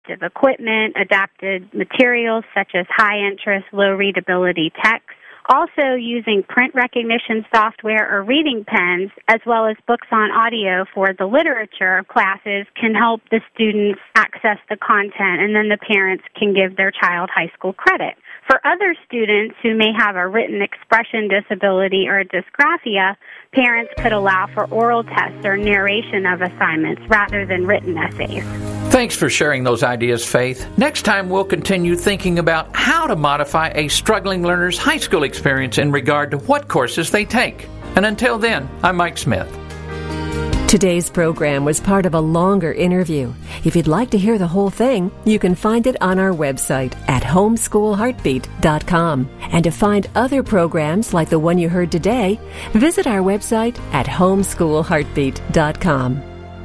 equipment, adapted materials such as high-interest, low-readability text. Also using print recognition software or reading pens, as well as books on audio for the literature classes, can help the students access the content, and then the parents can give their child high school credit. For other students who may have a written expression disability or a dysgraphia, parents could allow for oral tests or narration of assignments rather than written essays. Thanks for sharing those ideas, Faith. Next time, we'll continue thinking about how to modify a struggling learner's high school experience in regard to what courses they take. And until then, I'm Mike Smith. Today's program was part of a longer interview. If you'd like to hear the whole thing, you can find it on our website at homeschoolheartbeat.com. And to find other programs like the one you heard today, visit our website at homeschoolheartbeat.com.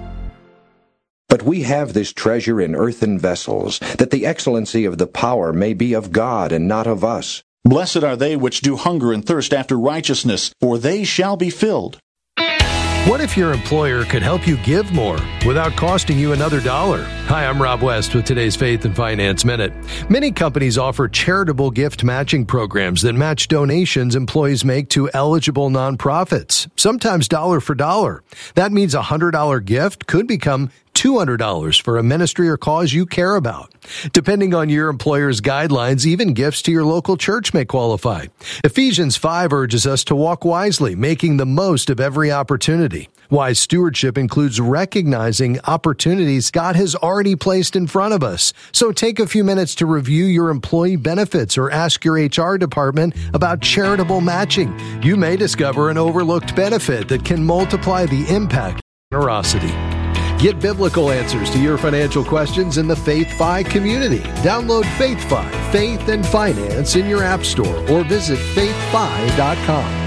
But we have this treasure in earthen vessels, that the excellency of the power may be of God and not of us. Blessed are they which do hunger and thirst after righteousness, for they shall be filled. What if your employer could help you give more without costing you another dollar? Hi, I'm Rob West with today's Faith and Finance Minute. Many companies offer charitable gift matching programs that match donations employees make to eligible nonprofits, sometimes dollar for dollar. That means a $100 gift could become $200 for a ministry or cause you care about. Depending on your employer's guidelines, even gifts to your local church may qualify. Ephesians 5 urges us to walk wisely, making the most of every opportunity. Wise stewardship includes recognizing opportunities God has already placed in front of us. So take a few minutes to review your employee benefits or ask your HR department about charitable matching. You may discover an overlooked benefit that can multiply the impact of generosity. Get biblical answers to your financial questions in the Faith Fi community. Download Faith Fi, Faith and Finance in your app store or visit faithfi.com.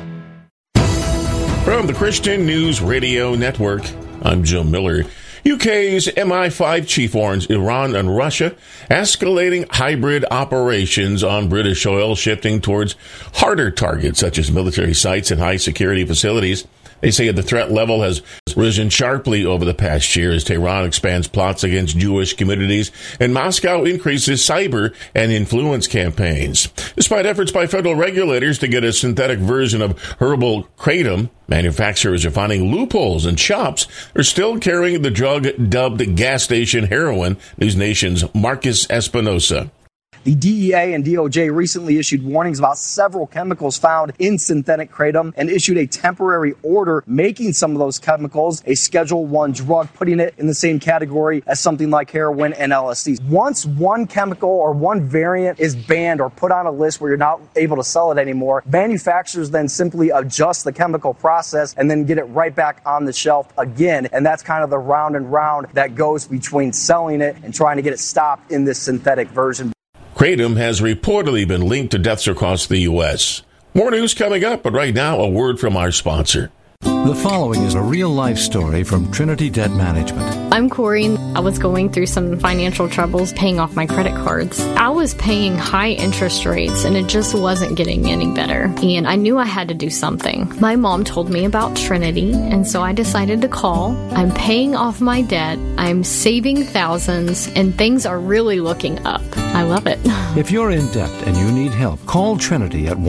From the Christian News Radio Network, I'm Joe Miller. UK's MI5 chief warns Iran and Russia escalating hybrid operations on British oil, shifting towards harder targets such as military sites and high-security facilities. They say the threat level has risen sharply over the past year as Tehran expands plots against Jewish communities and Moscow increases cyber and influence campaigns. Despite efforts by federal regulators to get a synthetic version of herbal kratom, manufacturers are finding loopholes and shops are still carrying the drug dubbed gas station heroin. News Nation's Marcus Espinosa. The DEA and DOJ recently issued warnings about several chemicals found in synthetic kratom and issued a temporary order making some of those chemicals a Schedule I drug, putting it in the same category as something like heroin and LSD. Once one chemical or one variant is banned or put on a list where you're not able to sell it anymore, manufacturers then simply adjust the chemical process and then get it right back on the shelf again. And that's kind of the round and round that goes between selling it and trying to get it stopped in this synthetic version. Kratom has reportedly been linked to deaths across the U.S. More news coming up, but right now, a word from our sponsor. The following is a real-life story from Trinity Debt Management. I'm Corey. I was going through some financial troubles paying off my credit cards. I was paying high interest rates, and it just wasn't getting any better. And I knew I had to do something. My mom told me about Trinity, and so I decided to call. I'm paying off my debt. I'm saving thousands, and things are really looking up. I love it. If you're in debt and you need help, call Trinity at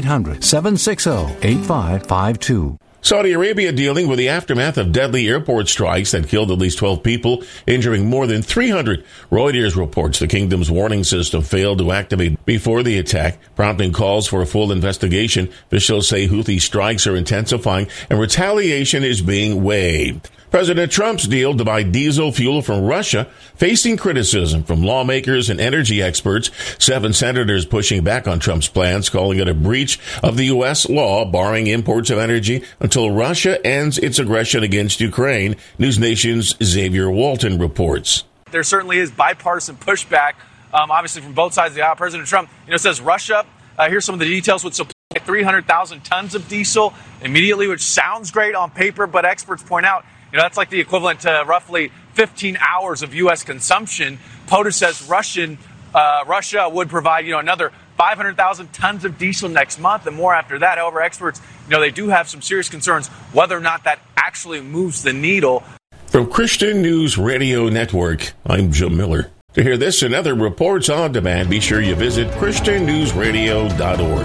1-800-760-8552. Saudi Arabia dealing with the aftermath of deadly airport strikes that killed at least 12 people, injuring more than 300. Reuters reports the kingdom's warning system failed to activate before the attack, prompting calls for a full investigation. Officials say Houthi strikes are intensifying and retaliation is being waived. President Trump's deal to buy diesel fuel from Russia facing criticism from lawmakers and energy experts. 7 senators pushing back on Trump's plans, calling it a breach of the U.S. law barring imports of energy until Russia ends its aggression against Ukraine. News Nation's Xavier Walton reports. There certainly is bipartisan pushback, obviously from both sides of the aisle. President Trump, says Russia, here's some of the details, would supply 300,000 tons of diesel immediately, which sounds great on paper, but experts point out, that's like the equivalent to roughly 15 hours of U.S. consumption. POTUS says Russia would provide, another 500,000 tons of diesel next month and more after that. However, experts, they do have some serious concerns whether or not that actually moves the needle. From Christian News Radio Network, I'm Jim Miller. To hear this and other reports on demand, be sure you visit ChristianNewsRadio.org.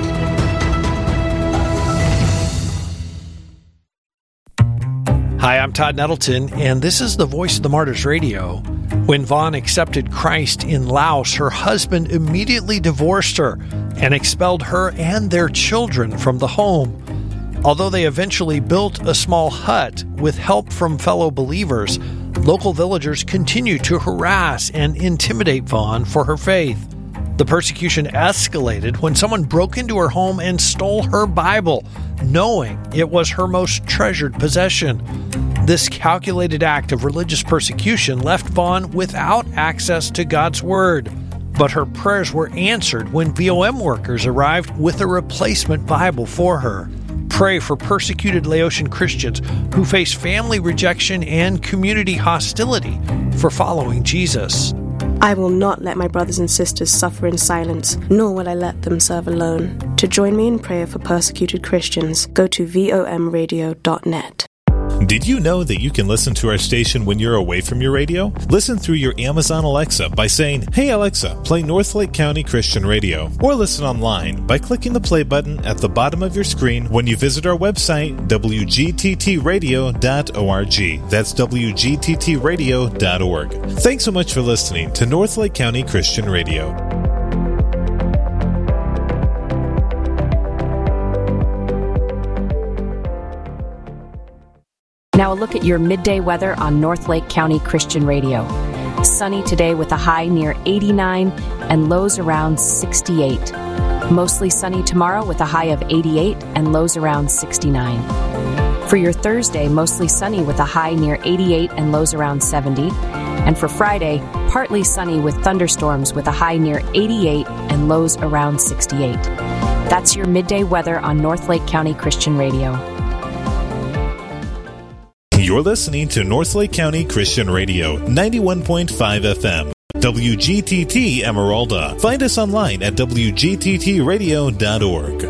Hi, I'm Todd Nettleton, and this is the Voice of the Martyrs Radio. When Vaughn accepted Christ in Laos, her husband immediately divorced her and expelled her and their children from the home. Although they eventually built a small hut with help from fellow believers, local villagers continued to harass and intimidate Vaughn for her faith. The persecution escalated when someone broke into her home and stole her Bible, knowing it was her most treasured possession. This calculated act of religious persecution left Vaughn without access to God's Word. But her prayers were answered when VOM workers arrived with a replacement Bible for her. Pray for persecuted Laotian Christians who face family rejection and community hostility for following Jesus. I will not let my brothers and sisters suffer in silence, nor will I let them serve alone. To join me in prayer for persecuted Christians, go to vomradio.net. Did you know that you can listen to our station when you're away from your radio? Listen through your Amazon Alexa by saying, "Hey Alexa, play Northlake County Christian Radio." Or listen online by clicking the play button at the bottom of your screen when you visit our website, wgttradio.org. That's wgttradio.org. Thanks so much for listening to Northlake County Christian Radio. Now a look at your midday weather on Northlake County Christian Radio. Sunny today with a high near 89 and lows around 68. Mostly sunny tomorrow with a high of 88 and lows around 69. For your Thursday, mostly sunny with a high near 88 and lows around 70. And for Friday, partly sunny with thunderstorms with a high near 88 and lows around 68. That's your midday weather on Northlake County Christian Radio. You're listening to Northlake County Christian Radio, 91.5 FM. WGTT Emeralda. Find us online at wgttradio.org.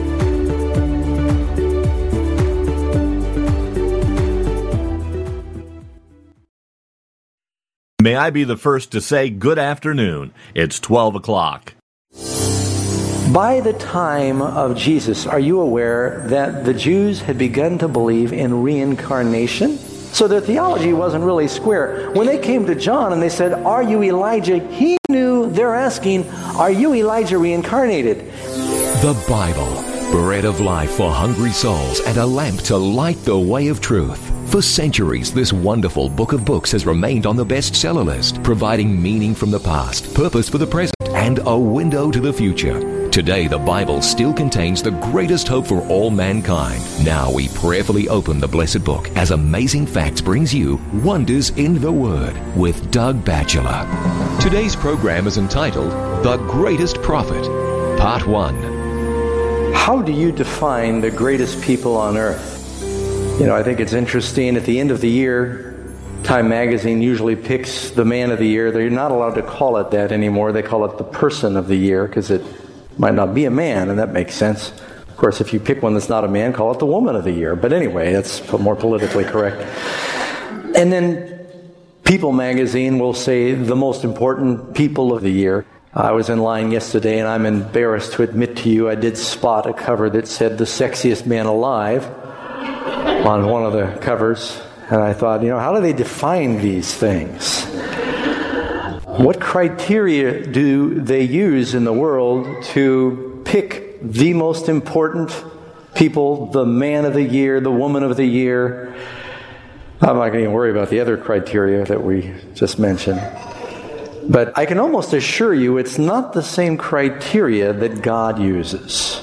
May I be the first to say good afternoon. It's 12 o'clock. By the time of Jesus, are you aware that the Jews had begun to believe in reincarnation? So their theology wasn't really square. When they came to John and they said, "Are you Elijah?" he knew they're asking, "Are you Elijah reincarnated?" The Bible, bread of life for hungry souls and a lamp to light the way of truth. For centuries, this wonderful book of books has remained on the bestseller list, providing meaning from the past, purpose for the present, and a window to the future. Today, the Bible still contains the greatest hope for all mankind. Now we prayerfully open the blessed book as Amazing Facts brings you Wonders in the Word with Doug Batchelor. Today's program is entitled The Greatest Prophet, Part 1. How do you define the greatest people on earth? You know, I think it's interesting. At the end of the year, Time Magazine usually picks the man of the year. They're not allowed to call it that anymore. They call it the person of the year because it might not be a man, and that makes sense. Of course, if you pick one that's not a man, call it the woman of the year. But anyway, that's more politically correct. And then People Magazine will say the most important people of the year. I was in line yesterday, and I'm embarrassed to admit to you I did spot a cover that said the sexiest man alive on one of the covers. And I thought, how do they define these things? What criteria do they use in the world to pick the most important people, the man of the year, the woman of the year? I'm not going to worry about the other criteria that we just mentioned. But I can almost assure you it's not the same criteria that God uses.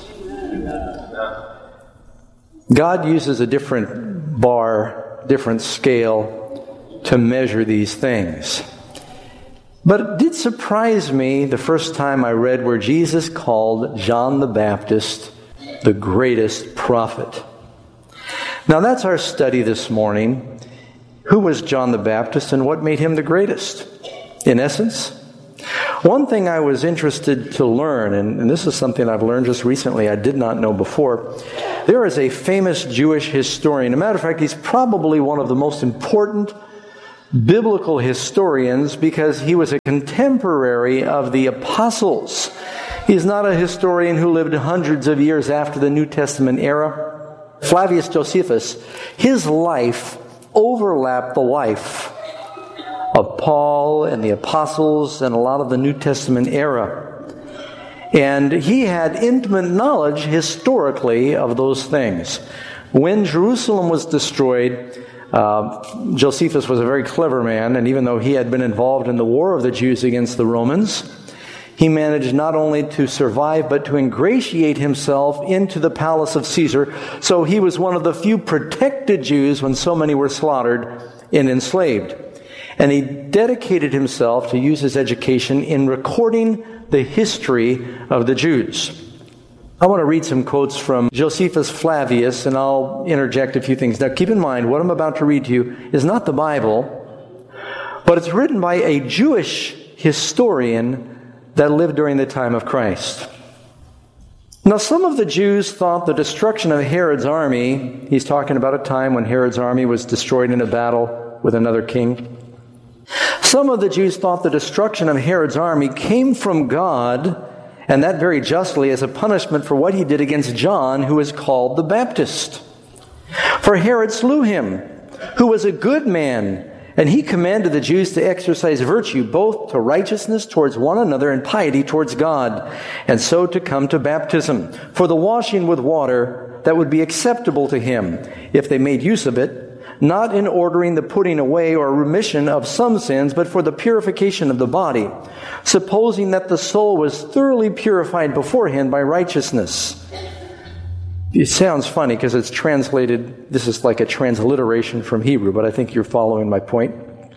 God uses a different bar, different scale to measure these things. But it did surprise me the first time I read where Jesus called John the Baptist the greatest prophet. Now that's our study this morning. Who was John the Baptist and what made him the greatest? In essence, one thing I was interested to learn, and this is something I've learned just recently, I did not know before, There is a famous Jewish historian. As a matter of fact, he's probably one of the most important biblical historians because he was a contemporary of the apostles. He's not a historian who lived hundreds of years after the New Testament era. Flavius Josephus, his life overlapped the life of Paul and the apostles and a lot of the New Testament era. And he had intimate knowledge historically of those things. When Jerusalem was destroyed, Josephus was a very clever man, and even though he had been involved in the war of the Jews against the Romans, he managed not only to survive, but to ingratiate himself into the palace of Caesar. So he was one of the few protected Jews when so many were slaughtered and enslaved. And he dedicated himself to use his education in recording the history of the Jews. I want to read some quotes from Josephus Flavius, and I'll interject a few things. Now keep in mind, what I'm about to read to you is not the Bible, but it's written by a Jewish historian that lived during the time of Christ. Now, some of the Jews thought the destruction of Herod's army, he's talking about a time when Herod's army was destroyed in a battle with another king. Some of the Jews thought the destruction of Herod's army came from God, and that very justly as a punishment for what he did against John, who is called the Baptist. For Herod slew him, who was a good man, and he commanded the Jews to exercise virtue, both to righteousness towards one another and piety towards God, and so to come to baptism, for the washing with water that would be acceptable to him, if they made use of it, not in ordering the putting away or remission of some sins, but for the purification of the body, supposing that the soul was thoroughly purified beforehand by righteousness. It sounds funny because it's translated, this is like a transliteration from Hebrew, but I think you're following my point.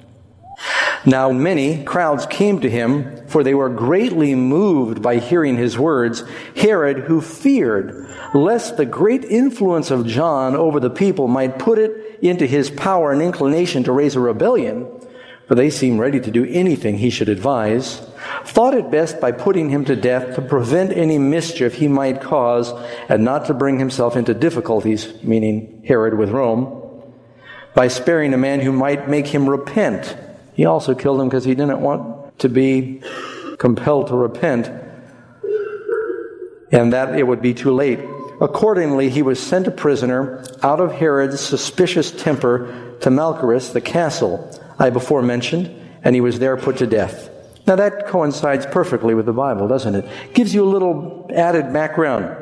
Now many crowds came to him, for they were greatly moved by hearing his words. Herod, who feared lest the great influence of John over the people might put it into his power and inclination to raise a rebellion, for they seemed ready to do anything he should advise, thought it best by putting him to death to prevent any mischief he might cause and not to bring himself into difficulties, meaning Herod with Rome, by sparing a man who might make him repent. He also killed him because he didn't want to be compelled to repent, and that it would be too late. Accordingly, he was sent a prisoner out of Herod's suspicious temper to Malchus, the castle I before mentioned, and he was there put to death. Now that coincides perfectly with the Bible, doesn't it? Gives you a little added background.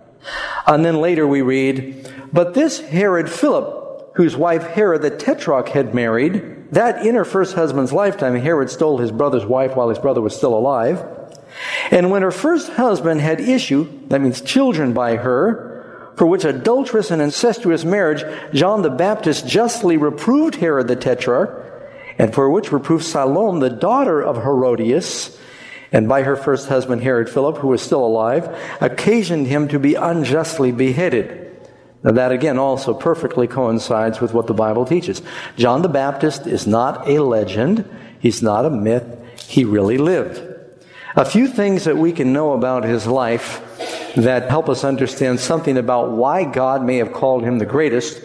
And then later we read, but this Herod Philip, whose wife Herod the Tetrarch had married, that in her first husband's lifetime, Herod stole his brother's wife while his brother was still alive. And when her first husband had issue, that means children by her, for which adulterous and incestuous marriage John the Baptist justly reproved Herod the Tetrarch, and for which reproof Salome, the daughter of Herodias, and by her first husband Herod Philip, who was still alive, occasioned him to be unjustly beheaded. Now that again also perfectly coincides with what the Bible teaches. John the Baptist is not a legend. He's not a myth. He really lived. A few things that we can know about his life that help us understand something about why God may have called him the greatest.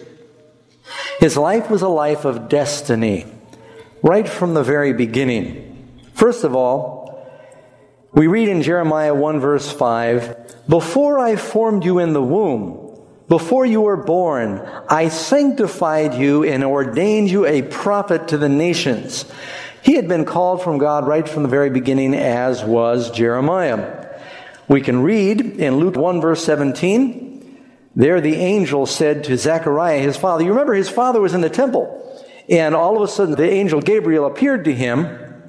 His life was a life of destiny, right from the very beginning. First of all, we read in Jeremiah 1 verse 5, before I formed you in the womb, before you were born, I sanctified you and ordained you a prophet to the nations. He had been called from God right from the very beginning, as was Jeremiah. We can read in Luke 1 verse 17, there the angel said to Zechariah, his father, you remember his father was in the temple, and all of a sudden the angel Gabriel appeared to him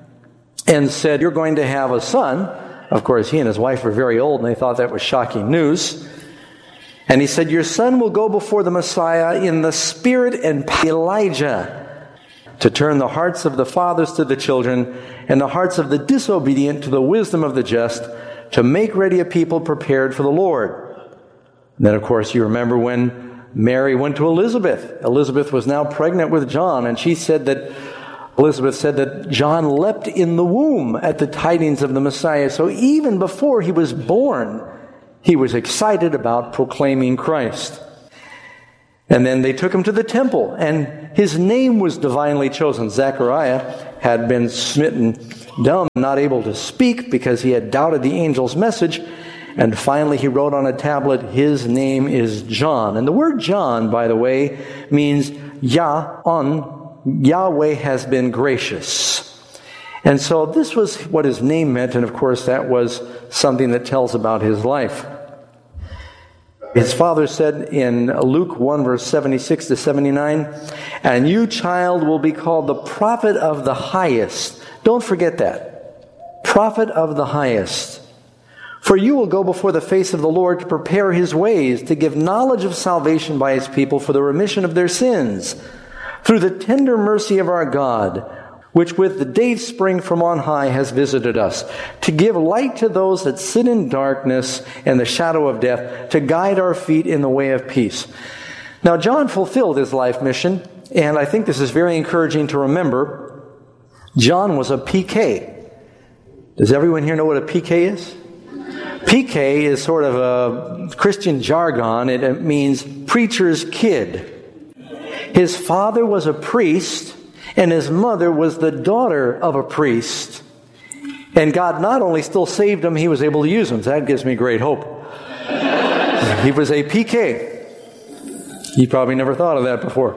and said, you're going to have a son. Of course, he and his wife were very old, and they thought that was shocking news. And he said, your son will go before the Messiah in the spirit and power of Elijah, to turn the hearts of the fathers to the children, and the hearts of the disobedient to the wisdom of the just, to make ready a people prepared for the Lord. And then, of course, you remember when Mary went to Elizabeth. Elizabeth was now pregnant with John, and Elizabeth said that John leapt in the womb at the tidings of the Messiah. So even before he was born, He was excited about proclaiming Christ. And then they took him to the temple, and his name was divinely chosen. Zechariah had been smitten dumb, not able to speak because he had doubted the angel's message. And finally he wrote on a tablet, his name is John. And the word John, by the way, means Yahweh has been gracious. And so this was what his name meant, and of course that was something that tells about his life. His father said in Luke 1, verse 76 to 79, "And you, child, will be called the prophet of the highest." Don't forget that. Prophet of the highest. "For you will go before the face of the Lord to prepare his ways, to give knowledge of salvation by his people for the remission of their sins, through the tender mercy of our God, which with the day spring from on high has visited us, to give light to those that sit in darkness and the shadow of death, to guide our feet in the way of peace." Now, John fulfilled his life mission, and I think this is very encouraging to remember. John was a PK. Does everyone here know what a PK is? PK is sort of a Christian jargon. It means preacher's kid. His father was a priest, and his mother was the daughter of a priest. And God not only still saved him, he was able to use him. So that gives me great hope. He was a PK. You probably never thought of that before.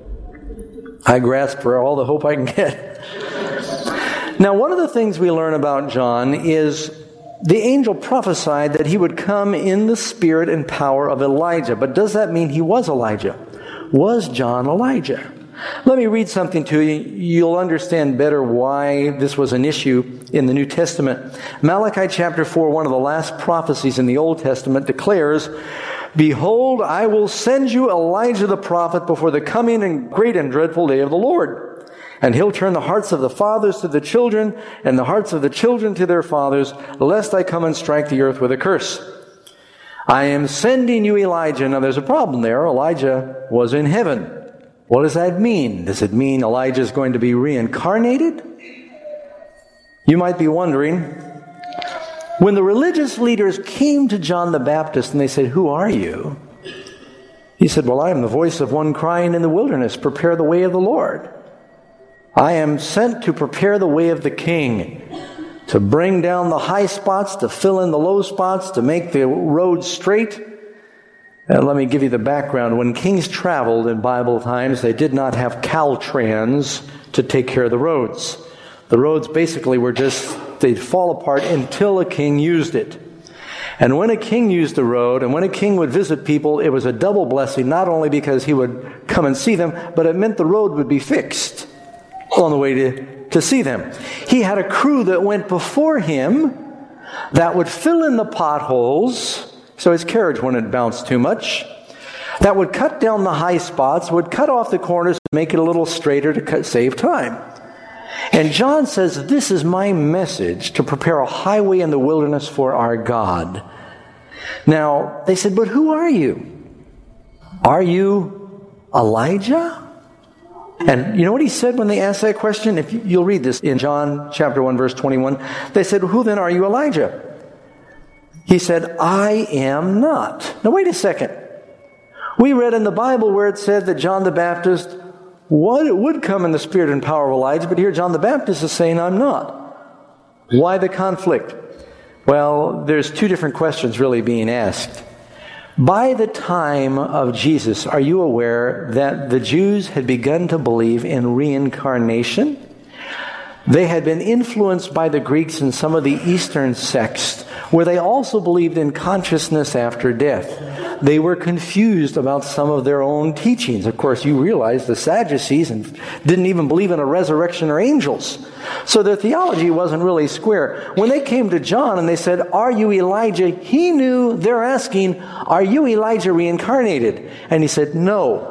I grasp for all the hope I can get. Now, one of the things we learn about John is the angel prophesied that he would come in the spirit and power of Elijah. But does that mean he was Elijah? Was John Elijah? Let me read something to you. You'll understand better why this was an issue in the New Testament. Malachi chapter 4, one of the last prophecies in the Old Testament, declares, "Behold, I will send you Elijah the prophet before the coming and great and dreadful day of the Lord. And he'll turn the hearts of the fathers to the children, and the hearts of the children to their fathers, lest I come and strike the earth with a curse. I am sending you Elijah." Now there's a problem there. Elijah was in heaven. What does that mean? Does it mean Elijah is going to be reincarnated? You might be wondering, when the religious leaders came to John the Baptist and they said, "Who are you?" He said, "Well, I am the voice of one crying in the wilderness, prepare the way of the Lord. I am sent to prepare the way of the King, to bring down the high spots, to fill in the low spots, to make the road straight." And let me give you the background. When kings traveled in Bible times, they did not have Caltrans to take care of the roads. The roads basically were they'd fall apart until a king used it. And when a king used the road, and when a king would visit people, it was a double blessing, not only because he would come and see them, but it meant the road would be fixed on the way to see them. He had a crew that went before him that would fill in the potholes, so his carriage wouldn't bounce too much, that would cut down the high spots, would cut off the corners to make it a little straighter to save time. And John says, "This is my message, to prepare a highway in the wilderness for our God." Now, they said, "But who are you? Are you Elijah?" And you know what he said when they asked that question? If you'll read this in John chapter 1, verse 21. They said, "Who then are you, Elijah?" He said, "I am not." Now wait a second. We read in the Bible where it said that John the Baptist would come in the spirit and power of Elijah, but here John the Baptist is saying, "I'm not." Why the conflict? Well, there's two different questions really being asked. By the time of Jesus, are you aware that the Jews had begun to believe in reincarnation? They had been influenced by the Greeks and some of the Eastern sects, where they also believed in consciousness after death. They were confused about some of their own teachings. Of course, you realize the Sadducees didn't even believe in a resurrection or angels. So their theology wasn't really square. When they came to John and they said, "Are you Elijah?" he knew they're asking, "Are you Elijah reincarnated?" And he said, "No."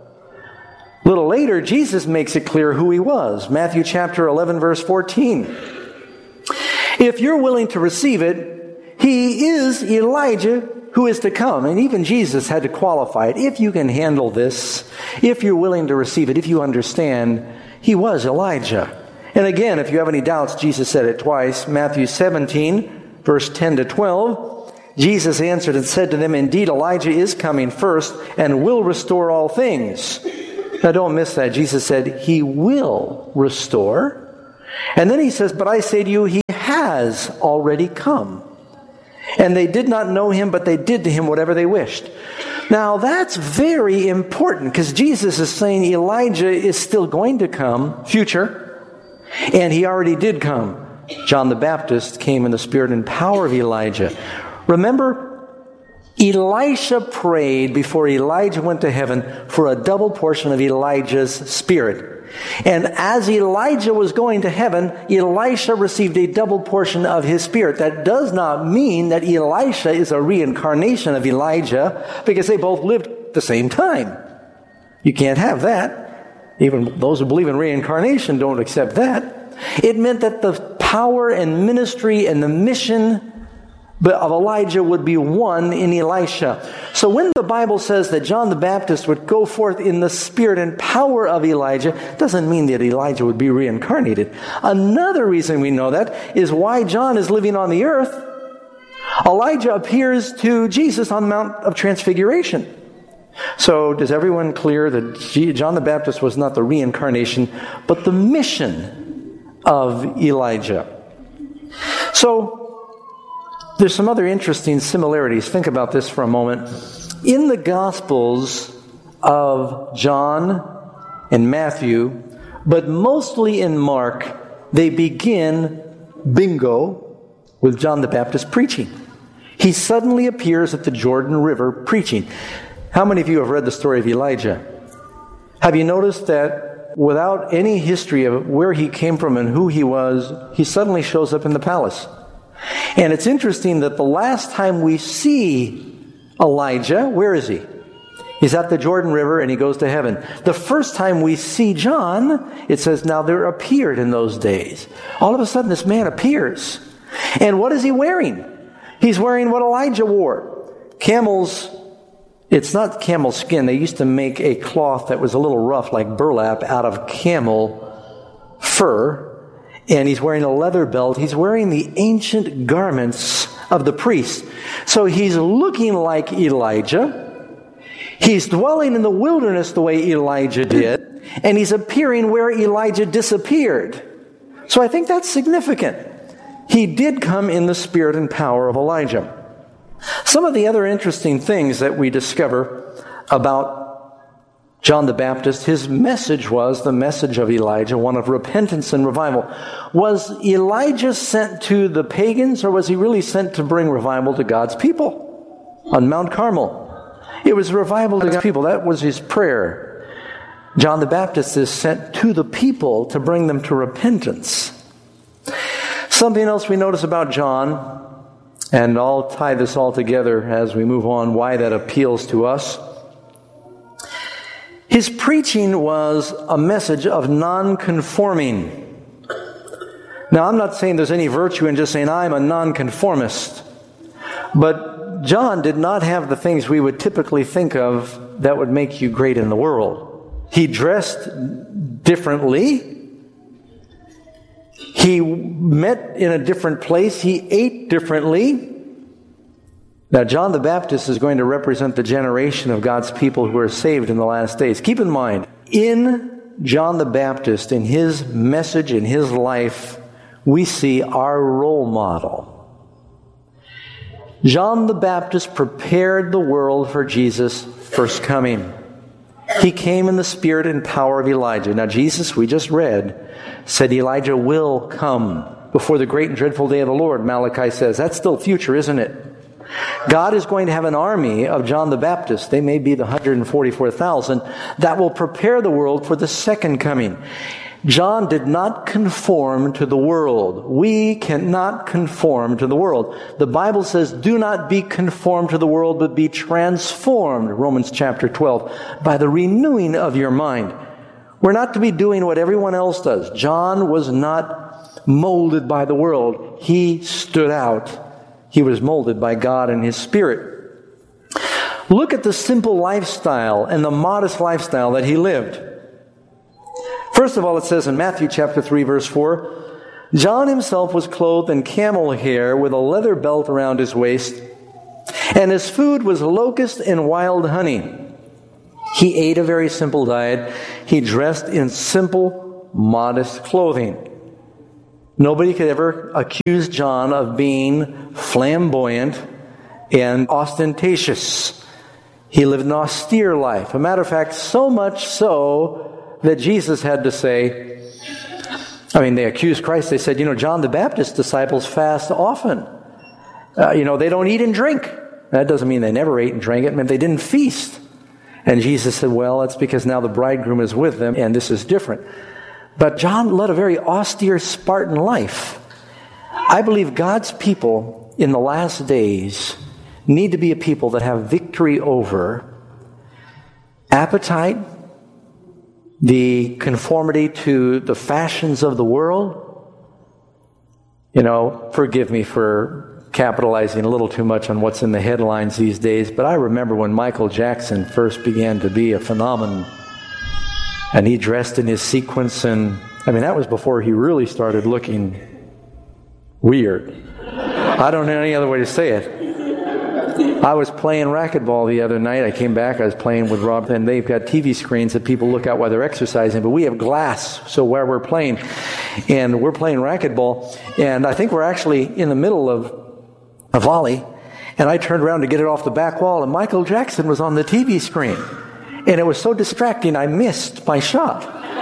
A little later, Jesus makes it clear who he was. Matthew chapter 11, verse 14. If you're willing to receive it, he is Elijah who is to come. And even Jesus had to qualify it. If you can handle this, if you're willing to receive it, if you understand, he was Elijah. And again, if you have any doubts, Jesus said it twice. Matthew 17, verse 10 to 12. Jesus answered and said to them, indeed, Elijah is coming first and will restore all things. Now don't miss that. Jesus said, he will restore. And then he says, but I say to you, he has already come. And they did not know him, but they did to him whatever they wished. Now that's very important, because Jesus is saying Elijah is still going to come, future, and he already did come. John the Baptist came in the spirit and power of Elijah. Remember, Elisha prayed before Elijah went to heaven for a double portion of Elijah's spirit. And as Elijah was going to heaven, Elisha received a double portion of his spirit. That does not mean that Elisha is a reincarnation of Elijah, because they both lived at the same time. You can't have that. Even those who believe in reincarnation don't accept that. It meant that the power and ministry and the mission of Elijah would be one in Elisha. So when the Bible says that John the Baptist would go forth in the spirit and power of Elijah, doesn't mean that Elijah would be reincarnated. Another reason we know that is why John is living on the earth. Elijah appears to Jesus on the Mount of Transfiguration. So does everyone clear that John the Baptist was not the reincarnation, but the mission of Elijah? So there's some other interesting similarities. Think about this for a moment. In the Gospels of John and Matthew, but mostly in Mark, they begin, bingo, with John the Baptist preaching. He suddenly appears at the Jordan River preaching. How many of you have read the story of Elijah? Have you noticed that without any history of where he came from and who he was, he suddenly shows up in the palace? And it's interesting that the last time we see Elijah, where is he? He's at the Jordan River and he goes to heaven. The first time we see John, it says, now there appeared in those days. All of a sudden this man appears. And what is he wearing? He's wearing what Elijah wore. It's not camel skin. They used to make a cloth that was a little rough, like burlap, out of camel fur. And he's wearing a leather belt. He's wearing the ancient garments of the priests. So he's looking like Elijah. He's dwelling in the wilderness the way Elijah did. And he's appearing where Elijah disappeared. So I think that's significant. He did come in the spirit and power of Elijah. Some of the other interesting things that we discover about John the Baptist, his message was the message of Elijah, one of repentance and revival. Was Elijah sent to the pagans, or was he really sent to bring revival to God's people on Mount Carmel? It was revival to God's people. That was his prayer. John the Baptist is sent to the people to bring them to repentance. Something else we notice about John, and I'll tie this all together as we move on, why that appeals to us. His preaching was a message of non-conforming. Now, I'm not saying there's any virtue in just saying, I'm a non-conformist. But John did not have the things we would typically think of that would make you great in the world. He dressed differently. He met in a different place. He ate differently. Now, John the Baptist is going to represent the generation of God's people who are saved in the last days. Keep in mind, in John the Baptist, in his message, in his life, we see our role model. John the Baptist prepared the world for Jesus' first coming. He came in the spirit and power of Elijah. Now, Jesus, we just read, said Elijah will come before the great and dreadful day of the Lord, Malachi says. That's still future, isn't it? God is going to have an army of John the Baptist. They may be the 144,000 that will prepare the world for the second coming. John did not conform to the world. We cannot conform to the world. The Bible says, do not be conformed to the world, but be transformed, Romans chapter 12, by the renewing of your mind. We're not to be doing what everyone else does. John was not molded by the world. He stood out. He was molded by God and His Spirit. Look at the simple lifestyle and the modest lifestyle that he lived. First of all, it says in Matthew chapter 3, verse 4, John himself was clothed in camel hair with a leather belt around his waist And his food was locusts and wild honey. He ate a very simple diet. He dressed in simple, modest clothing. Nobody could ever accuse John of being flamboyant and ostentatious. He lived an austere life. A matter of fact, so much so that Jesus had to say, they accused Christ. They said, John the Baptist's disciples fast often. They don't eat and drink. That doesn't mean they never ate and drank. It meant they didn't feast. And Jesus said, well, that's because now the bridegroom is with them, and this is different. But John led a very austere, Spartan life. I believe God's people in the last days need to be a people that have victory over appetite, the conformity to the fashions of the world. Forgive me for capitalizing a little too much on what's in the headlines these days, but I remember when Michael Jackson first began to be a phenomenon, and he dressed in his sequins, and that was before he really started looking weird. I don't know any other way to say it. I was playing racquetball the other night. I came back, I was playing with Rob, and they've got TV screens that people look out while they're exercising, but we have glass, so where we're playing, and we're playing racquetball, and I think we're actually in the middle of a volley, and I turned around to get it off the back wall, and Michael Jackson was on the TV screen. And it was so distracting, I missed my shot.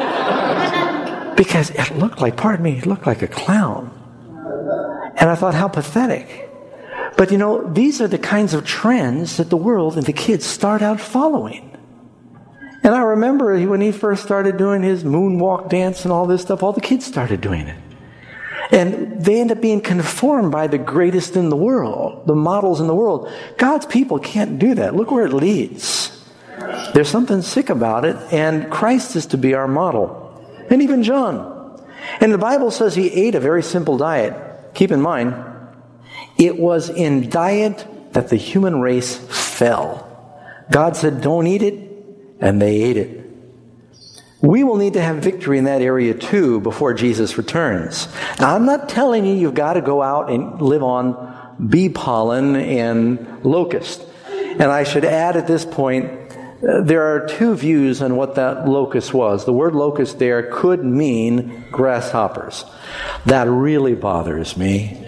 Because it looked like a clown. And I thought, how pathetic. But these are the kinds of trends that the world and the kids start out following. And I remember when he first started doing his moonwalk dance and all this stuff, all the kids started doing it. And they end up being conformed by the greatest in the world, the models in the world. God's people can't do that. Look where it leads. There's something sick about it, and Christ is to be our model. And even John. And the Bible says he ate a very simple diet. Keep in mind, it was in diet that the human race fell. God said, don't eat it, and they ate it. We will need to have victory in that area too before Jesus returns. Now, I'm not telling you you've got to go out and live on bee pollen and locust. And I should add at this point, there are two views on what that locust was. The word locust there could mean grasshoppers. That really bothers me.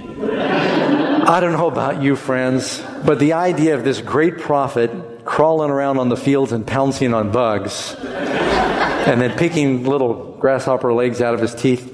I don't know about you, friends, but the idea of this great prophet crawling around on the fields and pouncing on bugs and then picking little grasshopper legs out of his teeth.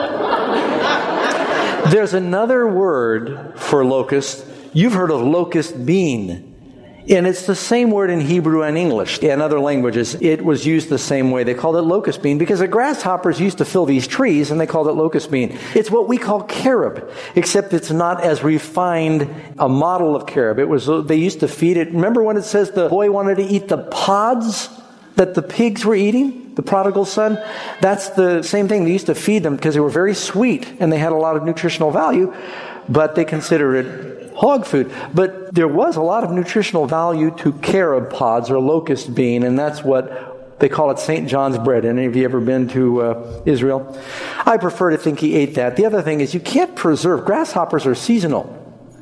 There's another word for locust. You've heard of locust bean. And it's the same word in Hebrew and English. In other languages, it was used the same way. They called it locust bean because the grasshoppers used to fill these trees, and they called it locust bean. It's what we call carob, except it's not as refined a model of carob. They used to feed it. Remember when it says the boy wanted to eat the pods that the pigs were eating? The prodigal son? That's the same thing. They used to feed them because they were very sweet, and they had a lot of nutritional value, but they considered it hog food. But there was a lot of nutritional value to carob pods or locust bean, and that's what they call it St. John's bread. Any of you ever been to Israel? I prefer to think he ate that. The other thing is you can't preserve. Grasshoppers are seasonal.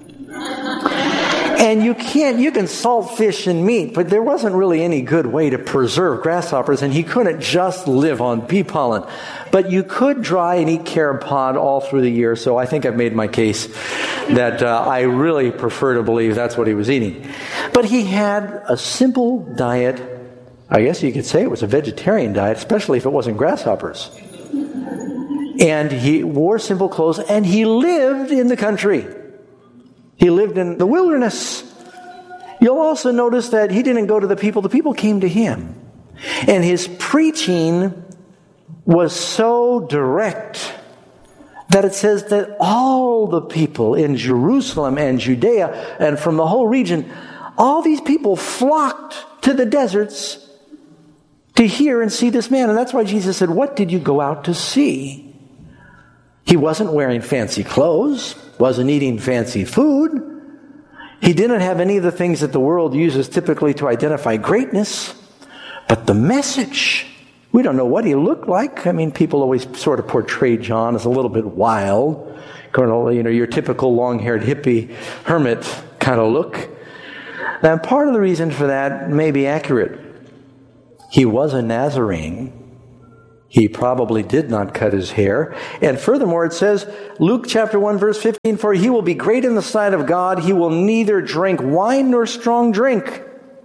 And you can salt fish and meat, but there wasn't really any good way to preserve grasshoppers, and he couldn't just live on bee pollen. But you could dry and eat carob pod all through the year, so I think I've made my case that I really prefer to believe that's what he was eating. But he had a simple diet. I guess you could say it was a vegetarian diet, especially if it wasn't grasshoppers. And he wore simple clothes, and he lived in the country. He lived in the wilderness. You'll also notice that he didn't go to the people came to him. And his preaching was so direct that it says that all the people in Jerusalem and Judea and from the whole region, all these people flocked to the deserts to hear and see this man. And that's why Jesus said, what did you go out to see? He wasn't wearing fancy clothes, wasn't eating fancy food. He didn't have any of the things that the world uses typically to identify greatness. But the message, we don't know what he looked like. I mean, people always sort of portray John as a little bit wild. Your typical long-haired hippie hermit kind of look. Now, part of the reason for that may be accurate. He was a Nazarene. He probably did not cut his hair. And furthermore, it says, Luke chapter 1, verse 15, "For he will be great in the sight of God. He will neither drink wine nor strong drink."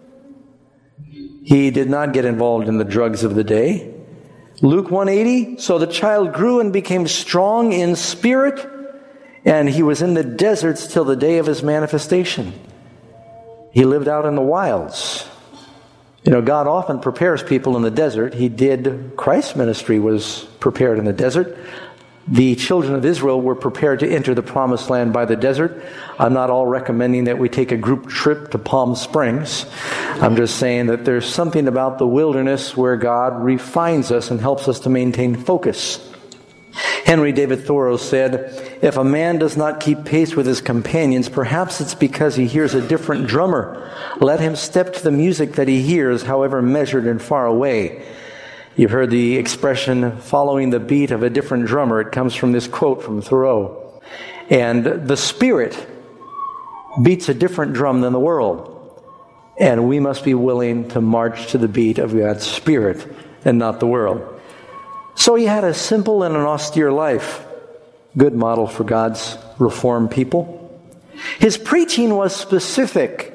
He did not get involved in the drugs of the day. Luke 1:80, "So the child grew and became strong in spirit, and he was in the deserts till the day of his manifestation." He lived out in the wilds. You know, God often prepares people in the desert. He did. Christ's ministry was prepared in the desert. The children of Israel were prepared to enter the promised land by the desert. I'm not all recommending that we take a group trip to Palm Springs. I'm just saying that there's something about the wilderness where God refines us and helps us to maintain focus. Henry David Thoreau said, "If a man does not keep pace with his companions, perhaps it's because he hears a different drummer. Let him step to the music that he hears, however measured and far away." You've heard the expression, following the beat of a different drummer. It comes from this quote from Thoreau. And the Spirit beats a different drum than the world. And we must be willing to march to the beat of God's Spirit and not the world. So he had a simple and an austere life. Good model for God's Reformed people. His preaching was specific.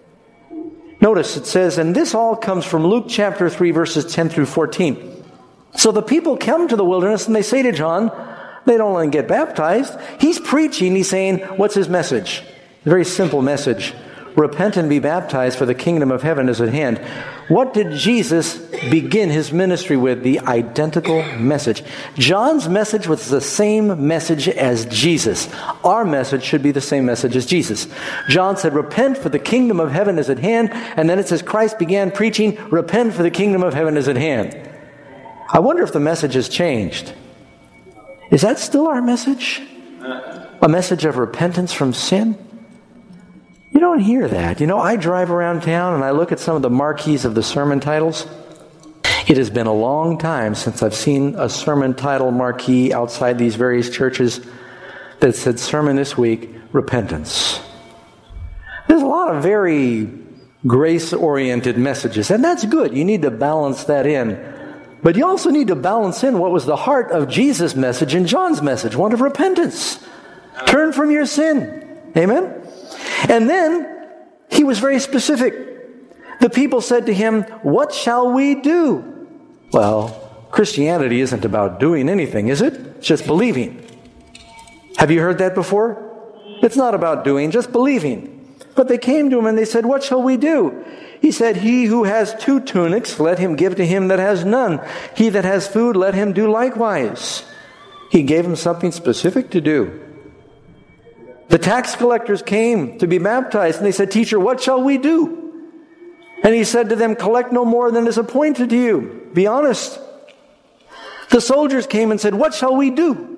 Notice it says, and this all comes from Luke chapter 3, verses 10 through 14. So the people come to the wilderness and they say to John, they don't want to get baptized. He's preaching, he's saying, what's his message? A very simple message. Repent and be baptized, for the kingdom of heaven is at hand. What did Jesus begin his ministry with? The identical message. John's message was the same message as Jesus. Our message should be the same message as Jesus. John said, repent, for the kingdom of heaven is at hand. And then it says Christ began preaching, repent, for the kingdom of heaven is at hand. I wonder if the message has changed. Is that still our message? A message of repentance from sin? You don't hear that. You know, I drive around town and I look at some of the marquees of the sermon titles. It has been a long time since I've seen a sermon title marquee outside these various churches that said, sermon this week, repentance. There's a lot of very grace-oriented messages, and that's good. You need to balance that in. But you also need to balance in what was the heart of Jesus' message and John's message, one of repentance. Turn from your sin. Amen? And then, he was very specific. The people said to him, what shall we do? Well, Christianity isn't about doing anything, is it? It's just believing. Have you heard that before? It's not about doing, just believing. But they came to him and they said, what shall we do? He said, he who has 2 tunics, let him give to him that has none. He that has food, let him do likewise. He gave him something specific to do. The tax collectors came to be baptized, and they said, teacher, what shall we do? And he said to them, collect no more than is appointed to you. Be honest. The soldiers came and said, what shall we do?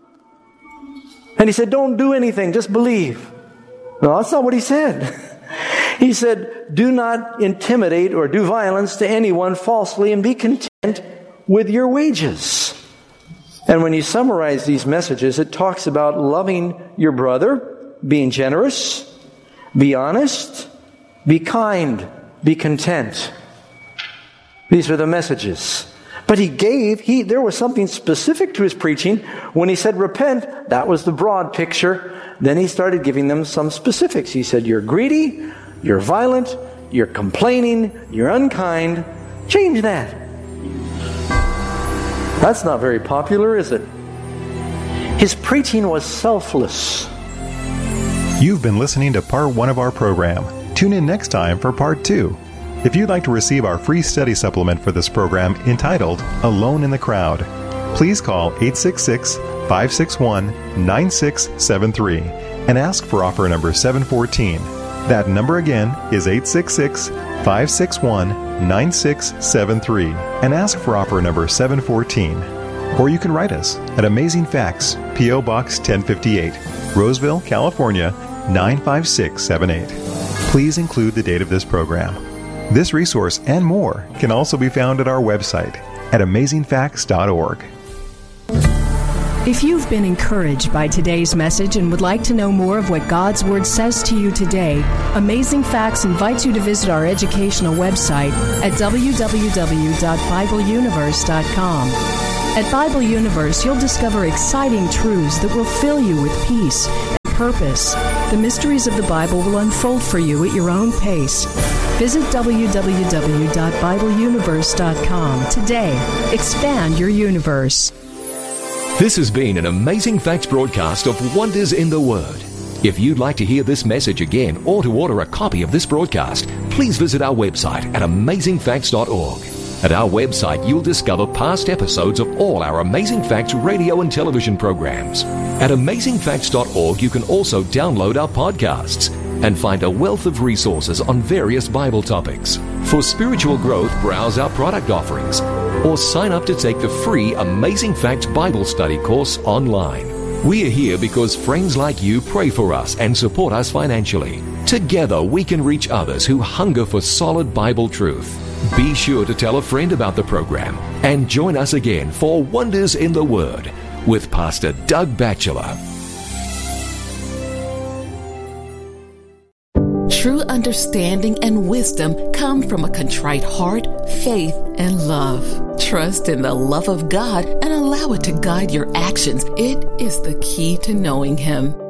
And he said, don't do anything, just believe. No, that's not what he said. He said, do not intimidate or do violence to anyone falsely, and be content with your wages. And when you summarize these messages, it talks about loving your brother, being generous, be honest, be kind, be content. These are the messages. But there was something specific to his preaching. When he said repent, that was the broad picture. Then he started giving them some specifics. He said, you're greedy, you're violent, you're complaining, you're unkind. Change that. That's not very popular, is it? His preaching was selfless. You've been listening to part 1 of our program. Tune in next time for part 2. If you'd like to receive our free study supplement for this program entitled Alone in the Crowd, please call 866-561-9673 and ask for offer number 714. That number again is 866-561-9673 and ask for offer number 714. Or you can write us at Amazing Facts, P.O. Box 1058, Roseville, California, 95678. Please include the date of this program. This resource and more can also be found at our website at amazingfacts.org. If you've been encouraged by today's message and would like to know more of what God's Word says to you today, Amazing Facts invites you to visit our educational website at www.BibleUniverse.com. At Bible Universe, you'll discover exciting truths that will fill you with peace and purpose. The mysteries of the Bible will unfold for you at your own pace. Visit www.BibleUniverse.com today. Expand your universe. This has been an Amazing Facts broadcast of Wonders in the Word. If you'd like to hear this message again or to order a copy of this broadcast, please visit our website at amazingfacts.org. At our website, you'll discover past episodes of all our Amazing Facts radio and television programs. At amazingfacts.org, you can also download our podcasts and find a wealth of resources on various Bible topics. For spiritual growth, browse our product offerings or sign up to take the free Amazing Facts Bible Study course online. We are here because friends like you pray for us and support us financially. Together, we can reach others who hunger for solid Bible truth. Be sure to tell a friend about the program and join us again for Wonders in the Word with Pastor Doug Batchelor. True understanding and wisdom come from a contrite heart, faith, and love. Trust in the love of God and allow it to guide your actions. It is the key to knowing Him.